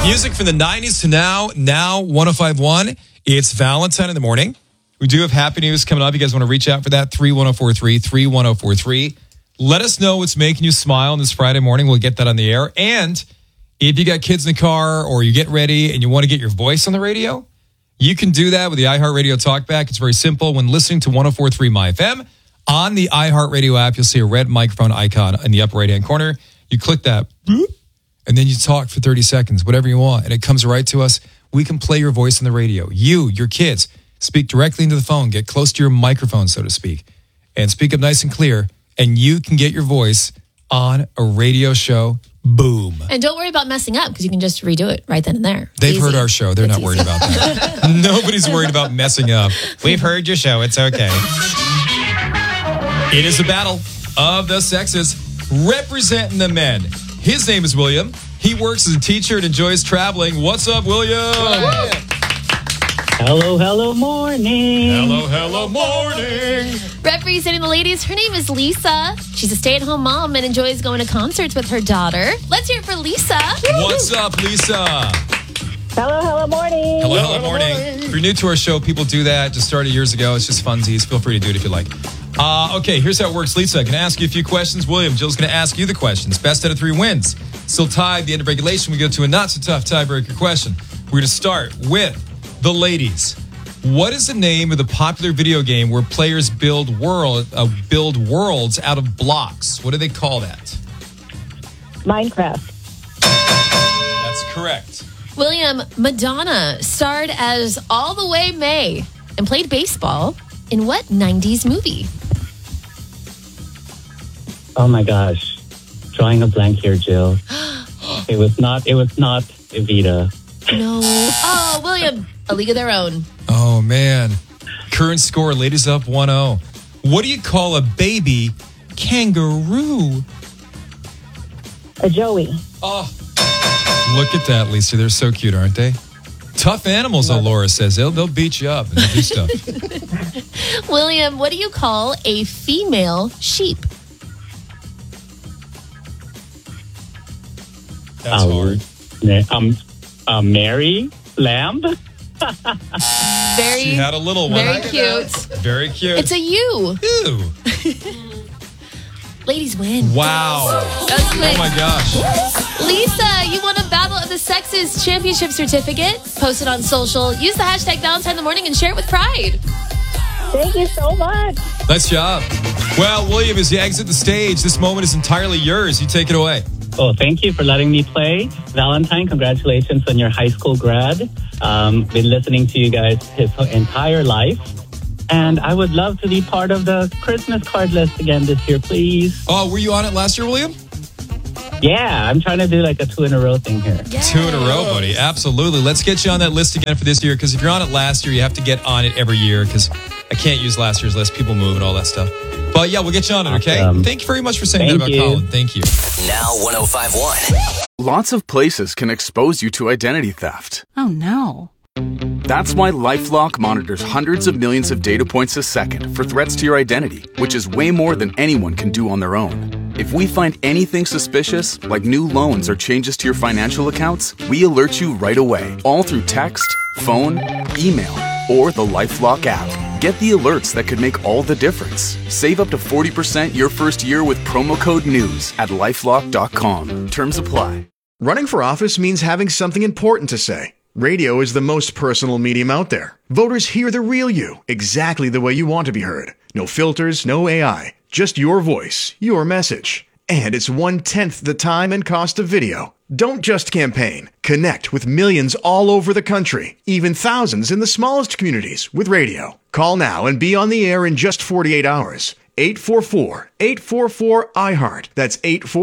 Music from the 90s to now 105.1. It's Valentine in the morning. We do have happy news coming up. You guys want to reach out for that? 31043. Let us know what's making you smile on this Friday morning. We'll get that on the air. And if you got kids in the car or you get ready and you want to get your voice on the radio, you can do that with the iHeartRadio TalkBack. It's very simple. When listening to 104.3 MyFM on the iHeartRadio app, you'll see a red microphone icon in the upper right-hand corner. You click that, and then you talk for 30 seconds, whatever you want, and it comes right to us. We can play your voice on the radio. You, your kids, speak directly into the phone. Get close to your microphone, so to speak, and speak up nice and clear, and you can get your voice on a radio show. Boom. And don't worry about messing up because you can just redo it right then and there. They've heard our show. They're not worried about that. Nobody's worried about messing up. We've heard your show. It's okay. It is a battle of the sexes representing the men. His name is William. He works as a teacher and enjoys traveling. What's up, William? Hello, morning. Hello, morning. Representing the ladies, her name is Lisa. She's a stay-at-home mom and enjoys going to concerts with her daughter. Let's hear it for Lisa. What's up, Lisa? Hello, morning. Hello, morning. If you're new to our show, people do that. Just started years ago. It's just funsies. Feel free to do it if you like. Okay, here's how it works. Lisa, I'm going to ask you a few questions. William, Jill's going to ask you the questions. Best out of 3 wins. Still tied. At the end of regulation, we go to a not-so-tough tiebreaker question. We're going to start with the ladies. What is the name of the popular video game where players build worlds out of blocks? What do they call that? Minecraft. That's correct. William, Madonna starred as All the Way May and played baseball in what 90s movie? Oh my gosh. Drawing a blank here, Jill. It was not Evita. No. Oh, William, A League of Their Own. Oh, man. Current score, ladies up 1-0. What do you call a baby kangaroo? A Joey. Oh, look at that, Lisa. They're so cute, aren't they? Tough animals, though, Laura says. They'll beat you up and do stuff. William, what do you call a female sheep? That's hard. Mary Lamb. She had a little one. Very cute. Very cute. It's a you. Ew. Ladies win. Wow. That was quick. Oh my gosh. Lisa, you won a Battle of the Sexes championship certificate. Post it on social. Use the hashtag Valentine in the morning and share it with pride. Thank you so much. Nice job. Well, William, as you exit the stage, this moment is entirely yours. You take it away. Oh, thank you for letting me play. Valentine, congratulations on your high school grad. Been listening to you guys his entire life. And I would love to be part of the Christmas card list again this year, please. Oh, were you on it last year, William? Yeah, I'm trying to do like a 2 in a row thing here. Yes. 2 in a row, buddy. Absolutely. Let's get you on that list again for this year, because if you're on it last year, you have to get on it every year, because I can't use last year's list. People move and all that stuff. But yeah, we'll get you on it, okay? Thank you very much for saying that about Colin. Thank you. Now 105.1. Lots of places can expose you to identity theft. Oh, no. That's why LifeLock monitors hundreds of millions of data points a second for threats to your identity, which is way more than anyone can do on their own. If we find anything suspicious, like new loans or changes to your financial accounts, we alert you right away, all through text, phone, email, or the LifeLock app. Get the alerts that could make all the difference. Save up to 40% your first year with promo code NEWS at LifeLock.com. Terms apply. Running for office means having something important to say. Radio is the most personal medium out there. Voters hear the real you, exactly the way you want to be heard. No filters, no AI, just your voice, your message. And it's 1/10 the time and cost of video. Don't just campaign. Connect with millions all over the country, even thousands in the smallest communities with radio. Call now and be on the air in just 48 hours. 844-844-iHeart. That's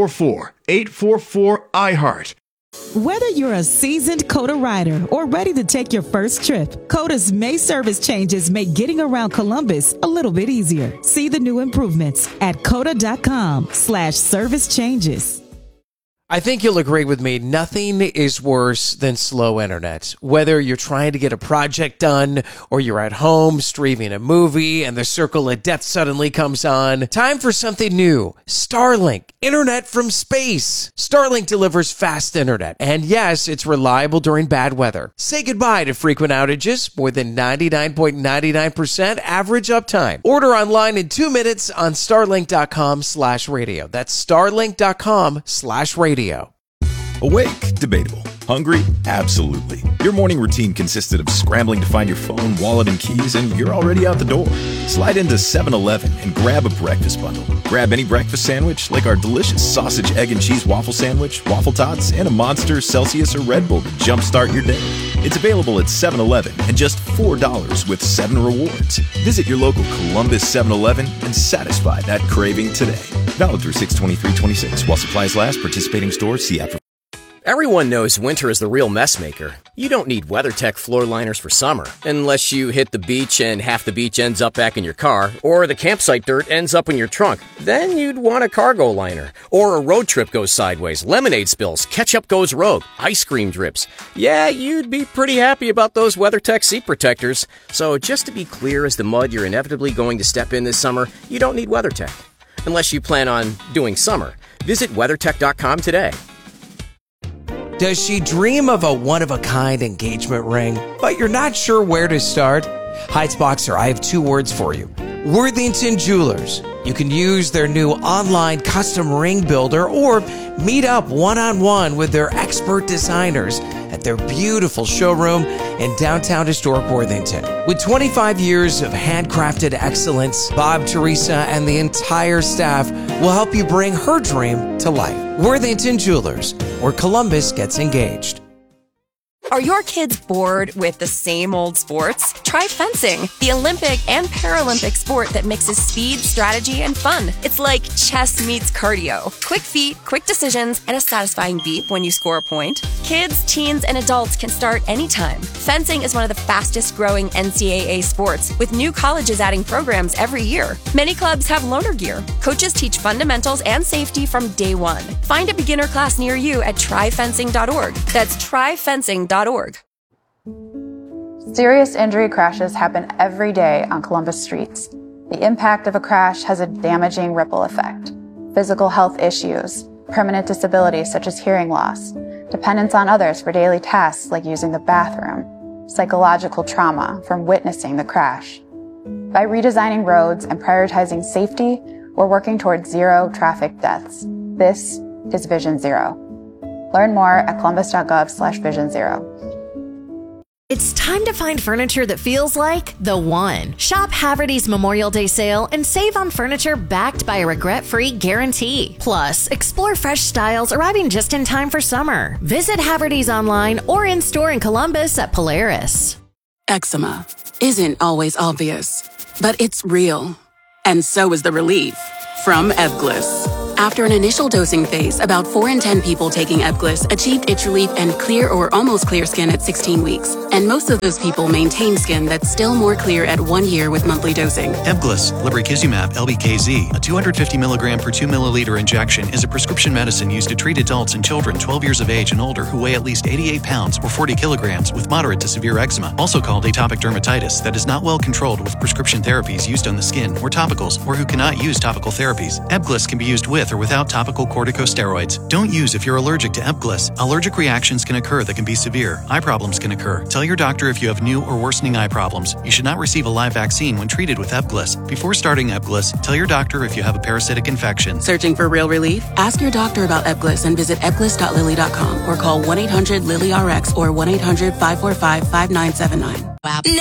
844-844-iHeart. Whether you're a seasoned Coda rider or ready to take your first trip, Coda's May service changes make getting around Columbus a little bit easier. See the new improvements at coda.com/service changes. I think you'll agree with me. Nothing is worse than slow internet. Whether you're trying to get a project done or you're at home streaming a movie and the circle of death suddenly comes on. Time for something new. Starlink. Internet from space. Starlink delivers fast internet. And yes, it's reliable during bad weather. Say goodbye to frequent outages. More than 99.99% average uptime. Order online in 2 minutes on starlink.com/radio. That's starlink.com/radio. Awake? Debatable. Hungry? Absolutely. Your morning routine consisted of scrambling to find your phone, wallet, and keys, and you're already out the door. Slide into 7-Eleven and grab a breakfast bundle. Grab any breakfast sandwich, like our delicious sausage, egg, and cheese waffle sandwich, waffle tots, and a Monster, Celsius, or Red Bull to jumpstart your day. It's available at 7-Eleven and just $4 with 7 rewards. Visit your local Columbus 7-Eleven and satisfy that craving today. Valid through 6/23/26. While supplies last, participating stores see after. Everyone knows winter is the real mess maker. You don't need WeatherTech floor liners for summer, unless you hit the beach and half the beach ends up back in your car, or the campsite dirt ends up in your trunk. Then you'd want a cargo liner, or a road trip goes sideways, lemonade spills, ketchup goes rogue, ice cream drips. Yeah, you'd be pretty happy about those WeatherTech seat protectors. So just to be clear, as the mud you're inevitably going to step in this summer, you don't need WeatherTech. Unless you plan on doing summer. Visit WeatherTech.com today. Does she dream of a one-of-a-kind engagement ring, but you're not sure where to start? Heights Boxer, I have 2 words for you. Worthington Jewelers. You can use their new online custom ring builder or meet up one-on-one with their expert designers at their beautiful showroom in downtown historic Worthington. With 25 years of handcrafted excellence, Bob, Teresa, and the entire staff will help you bring her dream to life. Worthington Jewelers, where Columbus gets engaged. Are your kids bored with the same old sports? Try fencing, the Olympic and Paralympic sport that mixes speed, strategy, and fun. It's like chess meets cardio. Quick feet, quick decisions, and a satisfying beep when you score a point. Kids, teens, and adults can start anytime. Fencing is one of the fastest growing NCAA sports, with new colleges adding programs every year. Many clubs have loaner gear. Coaches teach fundamentals and safety from day one. Find a beginner class near you at tryfencing.org. That's tryfencing.org. Serious injury crashes happen every day on Columbus streets. The impact of a crash has a damaging ripple effect. Physical health issues, permanent disabilities such as hearing loss, dependence on others for daily tasks like using the bathroom, psychological trauma from witnessing the crash. By redesigning roads and prioritizing safety, we're working towards 0 traffic deaths. This is Vision Zero. Learn more at columbus.gov/vision0. It's time to find furniture that feels like the one. Shop Haverty's Memorial Day sale and save on furniture backed by a regret-free guarantee. Plus, explore fresh styles arriving just in time for summer. Visit Haverty's online or in-store in Columbus at Polaris. Eczema isn't always obvious, but it's real. And so is the relief from Ebglyss. After an initial dosing phase, about 4 in 10 people taking Ebglyss achieved itch relief and clear or almost clear skin at 16 weeks. And most of those people maintain skin that's still more clear at 1 year with monthly dosing. Ebglyss, lebrikizumab LBKZ, a 250 milligram per 2 milliliter injection, is a prescription medicine used to treat adults and children 12 years of age and older who weigh at least 88 pounds or 40 kilograms with moderate to severe eczema, also called atopic dermatitis, that is not well controlled with prescription therapies used on the skin or topicals, or who cannot use topical therapies. Ebglyss can be used with or without topical corticosteroids. Don't use if you're allergic to Ebglyss. Allergic reactions can occur that can be severe. Eye problems can occur. Tell your doctor if you have new or worsening eye problems. You should not receive a live vaccine when treated with Ebglyss. Before starting Ebglyss, tell your doctor if you have a parasitic infection. Searching for real relief? Ask your doctor about Ebglyss and visit ebglyss.lilly.com or call 1-800-LILY-RX or 1-800-545-5979.